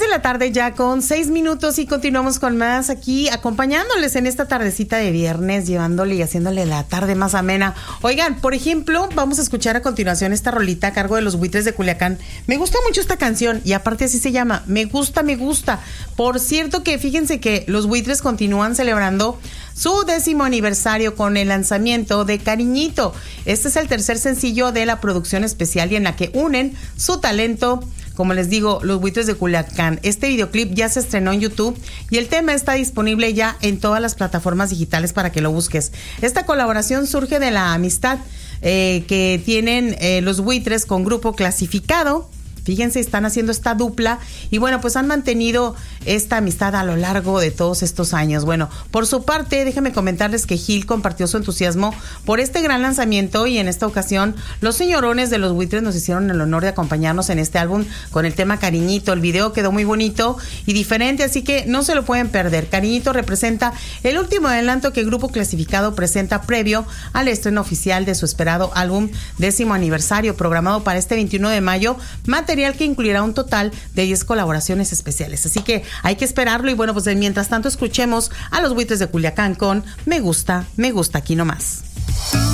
la tarde ya con 6 minutos y continuamos con más aquí, acompañándoles en esta tardecita de viernes, llevándole y haciéndole la tarde más amena. Oigan, por ejemplo, vamos a escuchar a continuación esta rolita a cargo de los Buitres de Culiacán. Me gusta mucho esta canción y aparte así se llama, Me gusta, me gusta. Por cierto que fíjense que los Buitres continúan celebrando su 10º aniversario con el lanzamiento de Cariñito. Este es el tercer sencillo de la producción especial y en la que unen su talento, como les digo, los Buitres de Culiacán. Este videoclip ya se estrenó en YouTube y el tema está disponible ya en todas las plataformas digitales para que lo busques. Esta colaboración surge de la amistad que tienen los Buitres con Grupo Clasificado. Fíjense, están haciendo esta dupla y bueno, pues han mantenido esta amistad a lo largo de todos estos años. Bueno, por su parte, déjenme comentarles que Gil compartió su entusiasmo por este gran lanzamiento y en esta ocasión los señorones de los Buitres nos hicieron el honor de acompañarnos en este álbum con el tema Cariñito. El video quedó muy bonito y diferente, así que no se lo pueden perder. Cariñito representa el último adelanto que el Grupo Clasificado presenta previo al estreno oficial de su esperado álbum 10º aniversario, programado para este 21 de mayo, material que incluirá un total de 10 colaboraciones especiales. Así que hay que esperarlo y bueno, pues mientras tanto escuchemos a los Buitres de Culiacán con Me gusta, aquí nomás.